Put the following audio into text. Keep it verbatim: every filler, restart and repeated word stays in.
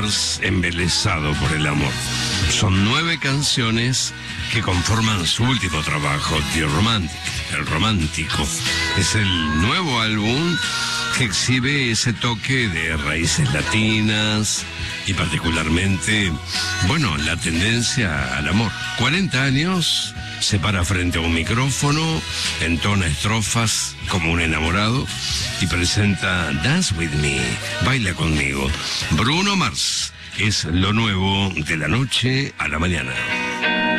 Mars embelesado por el amor. Son nueve canciones que conforman su último trabajo, The Romantic, el romántico. Es el nuevo álbum que exhibe ese toque de raíces latinas y particularmente, bueno, la tendencia al amor. cuarenta años, se para frente a un micrófono, entona estrofas como un enamorado y presenta Dance With Me, baila conmigo. Bruno Mars es lo nuevo de la noche a la mañana.